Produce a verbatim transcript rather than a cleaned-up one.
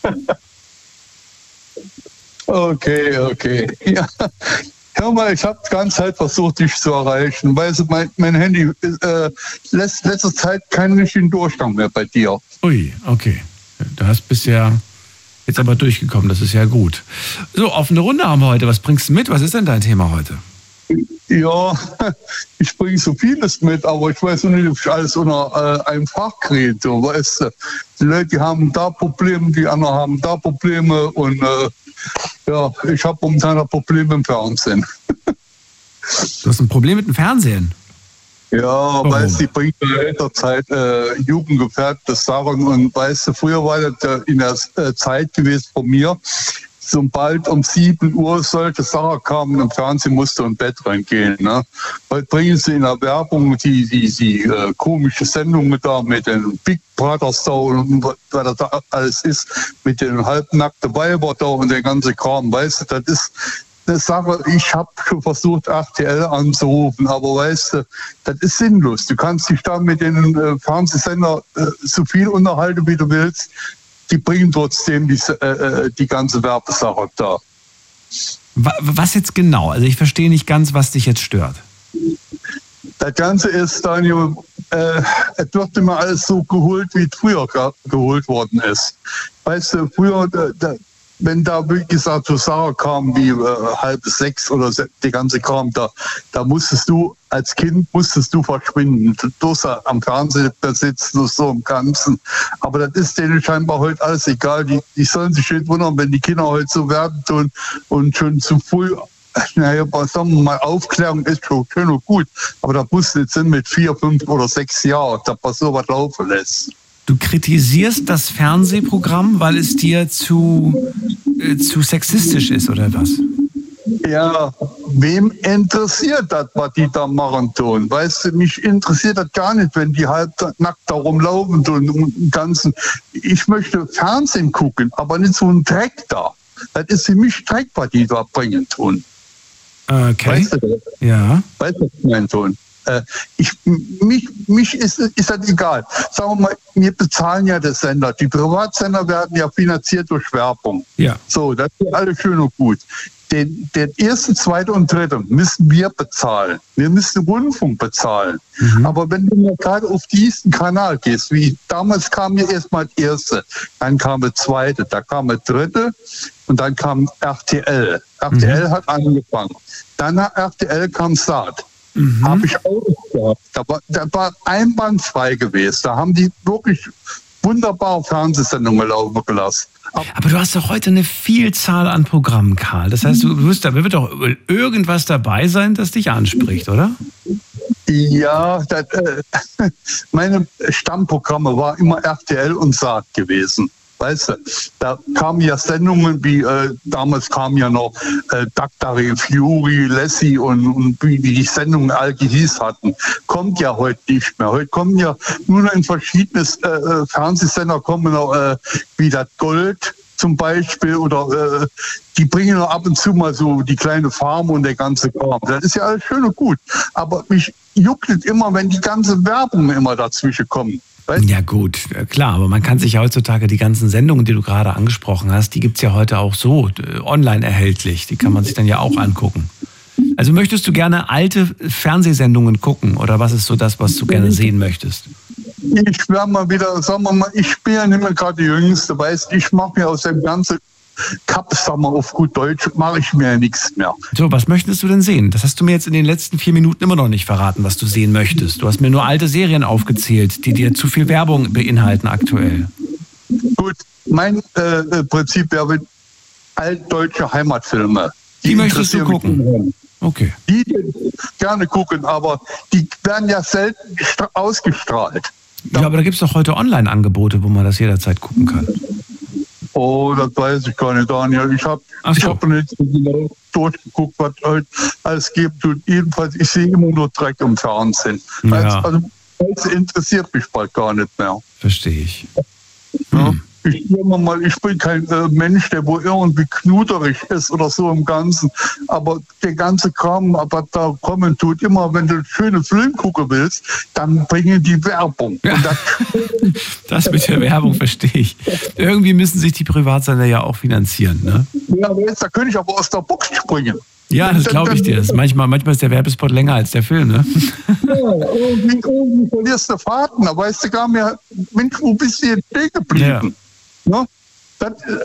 Okay, okay. Ja. Hör mal, ich habe die ganze Zeit versucht, dich zu erreichen. Weißt du, mein, mein Handy äh, lässt letzter Zeit keinen richtigen Durchgang mehr bei dir. Ui, okay. Du hast bisher jetzt aber durchgekommen, das ist ja gut. So, offene Runde haben wir heute. Was bringst du mit? Was ist denn dein Thema heute? Ja, ich bringe so vieles mit, aber ich weiß noch nicht, ob ich alles unter äh, einem Fach kriege. So, weißt du, die Leute die haben da Probleme, die anderen haben da Probleme und äh, ja, ich habe momentan ein Problem im Fernsehen. Du hast ein Problem mit dem Fernsehen? Ja, Warum? weißt du, ich bringe in der Zeit äh, jugendgefährdete Sachen und weißt du, früher war das in der äh, Zeit gewesen von mir, sobald um sieben Uhr solche Sachen kamen im Fernsehen, musste im Bett reingehen. Ne? Heute bringen sie in der Werbung die, die, die äh, komische Sendungen da mit den Big Brothers da und was da alles ist, mit den halbnackten Weiber da und der ganze Kram. Weißt du, das ist eine Sache, ich habe schon versucht, R T L anzurufen, aber weißt du, das ist sinnlos. Du kannst dich da mit den äh, Fernsehsendern äh, so viel unterhalten, wie du willst. Die bringen trotzdem die, äh, die ganze Werbesache da. Was jetzt genau? Also ich verstehe nicht ganz, was dich jetzt stört. Das Ganze ist, Daniel, äh, es wird immer alles so geholt, wie es früher geholt worden ist. Weißt du, früher, da, da, wenn da, wie gesagt, so Sachen kamen wie äh, halb sechs oder die ganze Kram, da, da musstest du, als Kind musstest du verschwinden. Du durfst am Fernsehen sitzen und so im Ganzen. Aber das ist denen scheinbar heute alles egal. Die, die sollen sich nicht wundern, wenn die Kinder heute so werden tun und schon zu früh, naja, sagen wir mal, Aufklärung ist schon schön und gut. Aber da muss nicht sein mit vier, fünf oder sechs Jahren, da man sowas laufen lässt. Du kritisierst das Fernsehprogramm, weil es dir zu, äh, zu sexistisch ist, oder was? Ja, wem interessiert das, was die da machen tun? Weißt du, mich interessiert das gar nicht, wenn die halb nackt da rumlaufen und im Ganzen. Ich möchte Fernsehen gucken, aber nicht so ein Dreck da. Das ist für mich Dreck, was die da bringen tun. Okay. Weißt du das? Ja. Weißt du, was ich meine tun? Ich, mich mich ist, ist das egal. Sagen wir mal, wir bezahlen ja das Sender. Die Privatsender werden ja finanziert durch Werbung. Ja. So, das ist alles schön und gut. Den, den ersten, zweiten und dritten müssen wir bezahlen. Wir müssen Rundfunk bezahlen. Mhm. Aber wenn du mal gerade auf diesen Kanal gehst, wie damals kam ja erstmal das erste, dann kam der zweite, da kam der dritte und dann kam R T L. R T L mhm. hat angefangen. Dann nach R T L kam Saat. Mhm. Habe ich auch gehabt. Da war, da war einwandfrei gewesen. Da haben die wirklich wunderbare Fernsehsendungen laufen gelassen. Aber, Aber du hast doch heute eine Vielzahl an Programmen, Karl. Das heißt, du wirst, da wird doch irgendwas dabei sein, das dich anspricht, oder? Ja, das, äh, meine Stammprogramme waren immer R T L und Saat gewesen. Weißt du, da kamen ja Sendungen wie, äh, damals kam ja noch äh, Daktari, Fury, Lassie und, und wie die Sendungen all gehieß hatten. Kommt ja heute nicht mehr. Heute kommen ja nur noch in verschiedene äh, Fernsehsender, kommen noch äh, wie das Gold zum Beispiel oder äh, die bringen noch ab und zu mal so die kleine Farm und der ganze Kram. Das ist ja alles schön und gut. Aber mich juckt es immer, wenn die ganze Werbung immer dazwischen kommt. Ja gut, klar, aber man kann sich ja heutzutage die ganzen Sendungen, die du gerade angesprochen hast, die gibt es ja heute auch so online erhältlich. Die kann man sich dann ja auch angucken. Also möchtest du gerne alte Fernsehsendungen gucken oder was ist so das, was du gerne sehen möchtest? Ich werde mal wieder, sagen wir mal, ich bin ja nicht mehr gerade die Jüngste, weißt, ich mache mir aus dem ganzen Cup, sagen wir auf gut Deutsch, mache ich mir ja nichts mehr. So, was möchtest du denn sehen? Das hast du mir jetzt in den letzten vier Minuten immer noch nicht verraten, was du sehen möchtest. Du hast mir nur alte Serien aufgezählt, die dir zu viel Werbung beinhalten aktuell. Gut, mein äh, Prinzip wäre altdeutsche Heimatfilme. Die, die möchtest du gucken? Okay. Die gerne gucken, aber die werden ja selten ausgestrahlt. Ja, aber da gibt es doch heute Online-Angebote, wo man das jederzeit gucken kann. Oh, das weiß ich gar nicht, Daniel. Ich habe so. Ich hab nicht genau durchgeguckt, was heute alles gibt. Und jedenfalls, ich sehe immer nur Dreck im Fernsehen. Ja. Also, das interessiert mich bald gar nicht mehr. Verstehe ich. Hm. Ich, mal, ich bin kein äh, Mensch, der wo irgendwie knuderig ist oder so im Ganzen. Aber der ganze Kram, was da kommen tut, immer wenn du einen schönen Film gucken willst, dann bringen die Werbung. Ja. Das, das mit der Werbung verstehe ich. Irgendwie müssen sich die Privatsender ja auch finanzieren, ne? Ja, da könnte ich aber aus der Box springen. Ja, das glaube ich dir. Das ist manchmal, manchmal ist der Werbespot länger als der Film, ne? Ja, irgendwie, irgendwie verlierst du Fahrten, da weißt du gar mehr, Mensch, wo bist du jetzt stehen geblieben? Ja. Ne? Das,